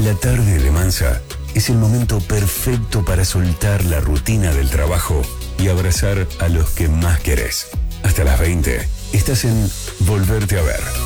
La tarde de Mansa es el momento perfecto para soltar la rutina del trabajo y abrazar a los que más querés. Hasta las 20 estás en Volverte a Ver.